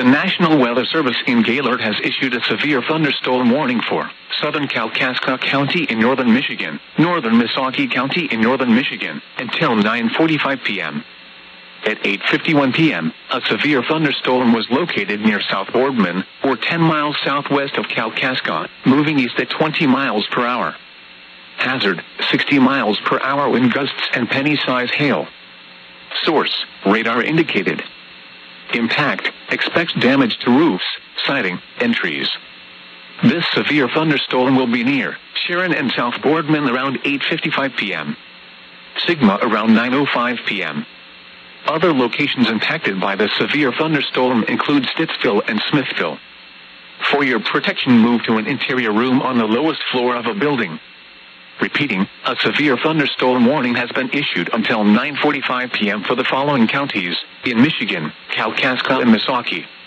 The National Weather Service in Gaylord has issued a severe thunderstorm warning for southern Kalkaska County in northern Michigan, northern Missaukee County in northern Michigan, until 9:45 p.m. At 8:51 p.m., a severe thunderstorm was located near South Boardman, or 10 miles southwest of Kalkaska, moving east at 20 miles per hour. Hazard, 60 miles per hour wind gusts and penny-size hail. Source, radar indicated. Impact, expects damage to roofs, siding, and trees. This severe thunderstorm will be near Sharon and South Boardman around 8:55 p.m. Sigma around 9:05 p.m. Other locations impacted by the severe thunderstorm include Stittsville and Smithville. For your protection, move to an interior room on the lowest floor of a building. Repeating, a severe thunderstorm warning has been issued until 9:45 p.m. for the following counties in Michigan: Kalkaska and Missaukee.